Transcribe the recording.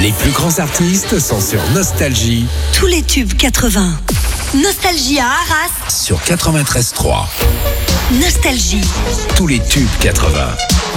Les plus grands artistes sont sur Nostalgie. Tous les tubes 80. Nostalgie à Arras. Sur 93.3. Nostalgie. Tous les tubes 80.